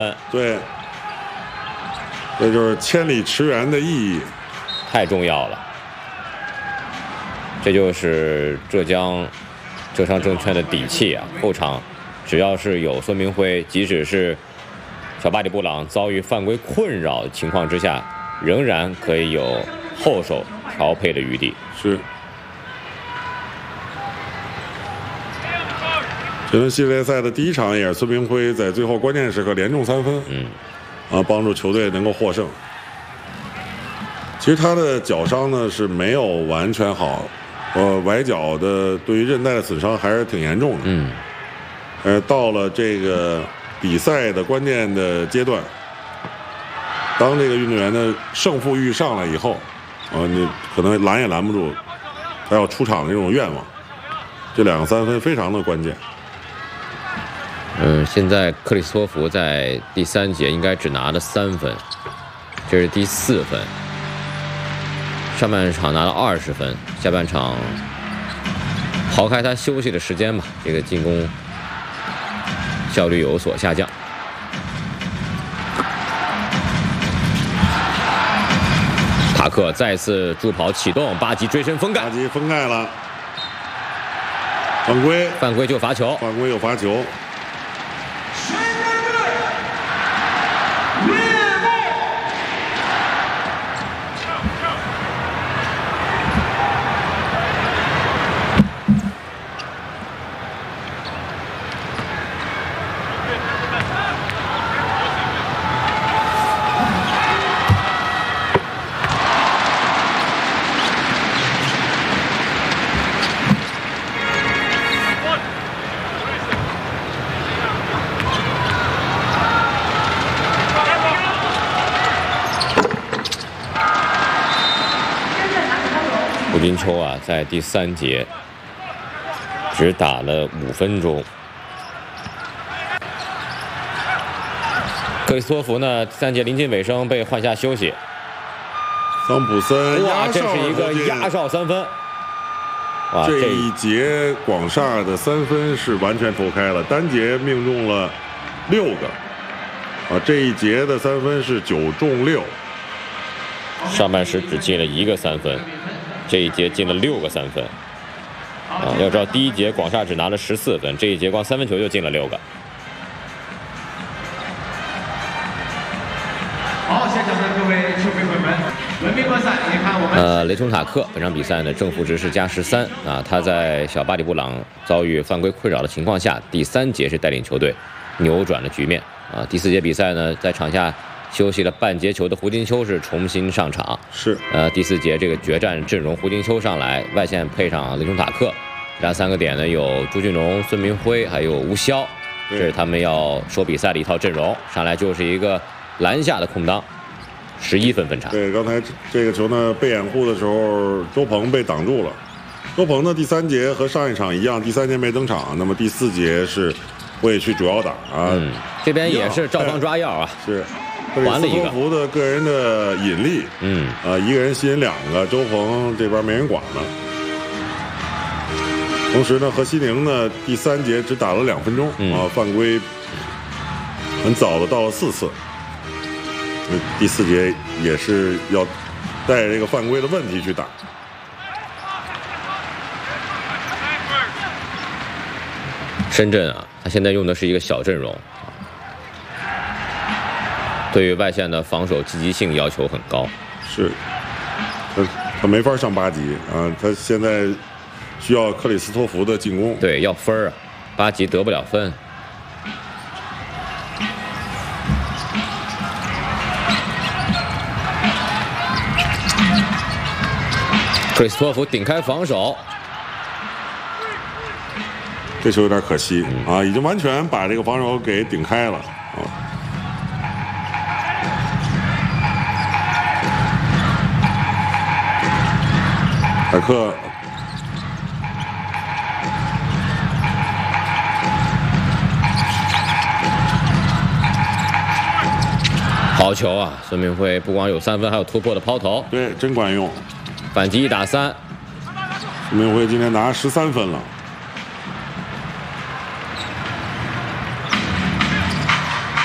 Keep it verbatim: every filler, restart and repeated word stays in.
嗯，对，这就是千里驰援的意义， 太重要了。这就是浙江浙商证券的底气啊！后场只要是有孙铭徽，即使是小巴里布朗遭遇犯规困扰的情况之下，仍然可以有后手调配的余地。 是。 这轮系列赛的第一场也是孙铭徽在最后关键时刻连中三分， 嗯， 啊，帮助球队能够获胜。其实他的脚伤呢是没有完全好，呃，崴脚的对于韧带的损伤还是挺严重的， 嗯， 呃，到了这个比赛的关键的阶段，当这个运动员的胜负欲上来以后，啊，你可能拦也拦不住他要出场的这种愿望，这两个三分非常的关键。 嗯，现在克里斯托弗在第三节应该只拿了三分，这是第四分。上半场拿了二十分，下半场刨开他休息的时间吧，这个进攻效率有所下降。塔克再次助跑启动，巴吉追身封盖， 巴吉封盖了，犯规， 犯规就罚球， 犯规又罚球。 胡金秋啊，在第三节只打了五分钟。克里斯托弗呢，第三节临近尾声被换下休息。 桑普森， 哇，这是一个压哨三分。哇， 这一节广厦的三分是完全投开了，单节命中了六个。啊，这一节的三分是九中六。 上半时只进了一个三分。 这一节进了六个三分，啊，要知道第一节广厦只拿了十四分，这一节光三分球就进了六个。 好，现场的各位球迷朋友们，文明观赛，你看我们。 呃，雷冲塔克本场比赛呢正负值是加十三啊，他在小巴里布朗遭遇犯规困扰的情况下，第三节是带领球队扭转了局面啊。第四节比赛呢，在场下。 休息了半节球的胡金秋是重新上场， 是呃第四节这个决战阵容，胡金秋上来，外线配上雷冲塔克，这三个点呢有朱俊荣、孙铭徽还有吴骁，这是他们要说比赛的一套阵容。上来就是一个篮下的空当，十一分分差。 对，刚才这个球呢被掩护的时候，周鹏被挡住了。周鹏呢第三节和上一场一样，第三节没登场，那么第四节是会去主要打啊。 嗯，这边也是照方抓药啊。 是。 还了一个。斯托弗的个人的引力， 嗯， 啊、呃，一个人吸引两个，周鹏这边没人管了。同时呢，何西宁呢，第三节只打了两分钟，嗯、啊，犯规很早的到了四次。第四节也是要带这个犯规的问题去打。 深圳啊，他现在用的是一个小阵容。 对于外线的防守积极性要求很高， 是，他他没法上八级啊，他现在需要克里斯托弗的进攻， 对，要分啊，八级得不了分。克里斯托弗顶开防守， 这球有点可惜、嗯、啊，已经完全把这个防守给顶开了啊。 塔克， 好球啊！孙铭徽不光有三分，还有突破的抛投， 对，真管用。 反击一打三， 孙铭徽今天拿十三分了。